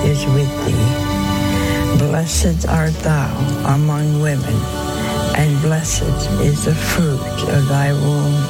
is with thee. Blessed art thou among women, and blessed is the fruit of thy womb,